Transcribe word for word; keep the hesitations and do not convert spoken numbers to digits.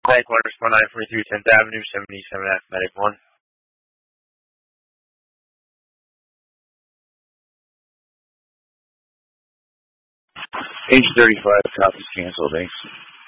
Bank one, respond nine forty-three tenth Avenue, seventy-seven F, Medic one. Page thirty-five, copies canceled, thanks.